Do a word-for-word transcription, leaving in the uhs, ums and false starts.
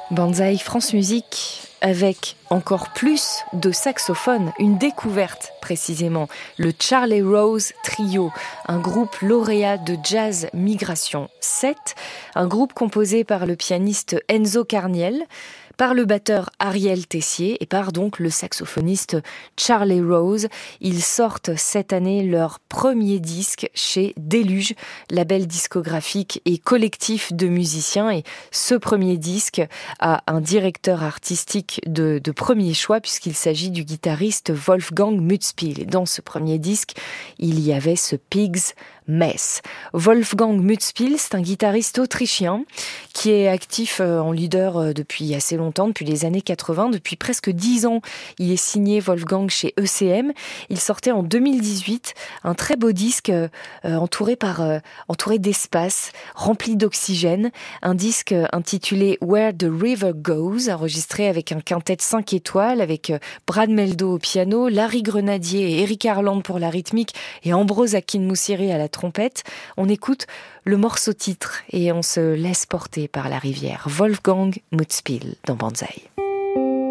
Banzai France Musique avec encore plus de saxophones, une découverte précisément, le Charlie Rose Trio, un groupe lauréat de jazz Migration sept, un groupe composé par le pianiste Enzo Carniel, par le batteur Ariel Tessier et par donc le saxophoniste Charlie Rose. Ils sortent cette année leur premier disque chez Déluge, label discographique et collectif de musiciens. Et ce premier disque a un directeur artistique de, de premier choix puisqu'il s'agit du guitariste Wolfgang Mutzpil. Et dans ce premier disque, il y avait ce Pig's Mess. Wolfgang Mutzpil, c'est un guitariste autrichien qui est actif en leader depuis assez longtemps, depuis les années quatre-vingts, depuis presque dix ans. Il est signé Wolfgang chez E C M. Il sortait en deux mille dix-huit un très beau disque euh, entouré par euh, entouré d'espace, rempli d'oxygène, un disque intitulé Where the River Goes, enregistré avec un quintet cinq étoiles, avec euh, Brad Meldo au piano, Larry Grenadier et Eric Harland pour la rythmique et Ambrose Akin-Moussiri à la trompette. On écoute le morceau titre et on se laisse porter par la rivière. Wolfgang Mutzpil dans Banzai.